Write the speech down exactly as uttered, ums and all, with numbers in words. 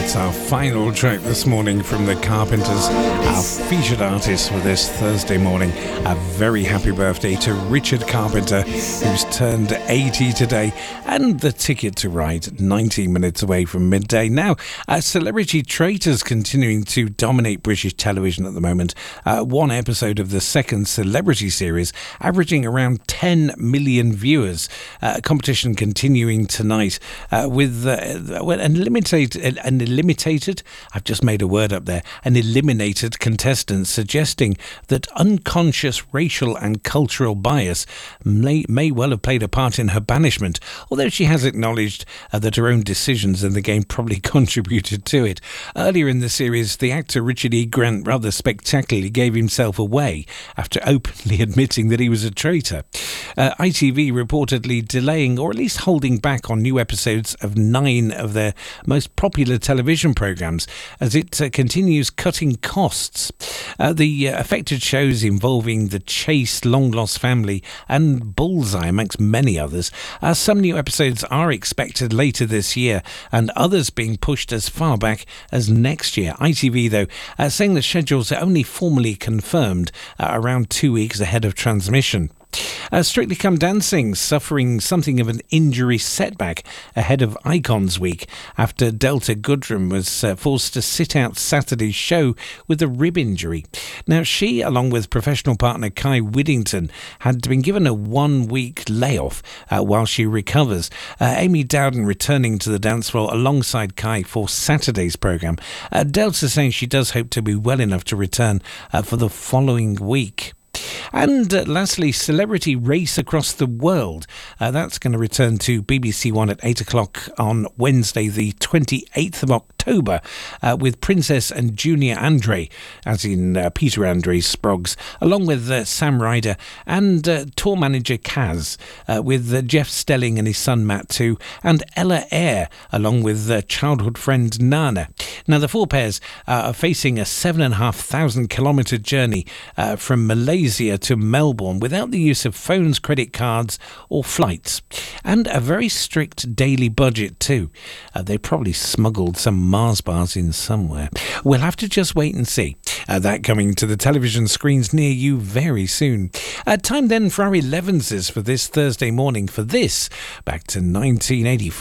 That's our final track this morning from the Carpenters, our featured artist for this Thursday morning. A very happy birthday to Richard Carpenter, who's turned eighty today, and the ticket to ride ninety minutes away from midday. Now, uh, Celebrity Traitors continuing to dominate British television at the moment. Uh, one episode of the second Celebrity series averaging around ten million viewers. Uh, competition continuing tonight uh, with uh, well, an eliminated, an eliminated, I've just made a word up there, an eliminated contestant, suggesting that unconscious racial and cultural bias may, may well have played a part in her banishment, although she has acknowledged uh, that her own decisions in the game probably contributed to it. Earlier in the series, the actor Richard E. Grant rather spectacularly gave himself away after openly admitting that he was a traitor. Uh, I T V reportedly delaying or at least holding back on new episodes of nine of their most popular television programmes as it uh, continues cutting costs. Uh, the uh, affected shows involving The Chase, Long Lost Family and Bullseye, amongst many others. Uh, some new episodes are expected later this year and others being pushed as far back as next year. I T V, though, uh, saying the schedules are only formally confirmed uh, around two weeks ahead of transmission. Uh, Strictly Come Dancing suffering something of an injury setback ahead of Icons Week after Delta Goodrem was uh, forced to sit out Saturday's show with a rib injury. Now, she, along with professional partner Kai Whittington, had been given a one-week layoff uh, while she recovers. Uh, Amy Dowden returning to the dance floor alongside Kai for Saturday's programme. Uh, Delta saying she does hope to be well enough to return uh, for the following week. And uh, lastly, Celebrity Race Across the World. Uh, that's going to return to B B C One at eight o'clock on Wednesday, the twenty-eighth of October, uh, with Princess and Junior Andre, as in uh, Peter Andre Sproggs, along with uh, Sam Ryder and uh, tour manager Kaz, uh, with uh, Jeff Stelling and his son Matt too, and Ella Eyre, along with uh, childhood friend Nana. Now, the four pairs uh, are facing a seven and a half thousand kilometre journey uh, from Malaysia to Melbourne without the use of phones, credit cards or flights, and a very strict daily budget too. Uh, they probably smuggled some Mars bars in somewhere. We'll have to just wait and see. Uh, that coming to the television screens near you very soon. Uh, time then for our elevenses for this Thursday morning. For this, back to nineteen eighty-four.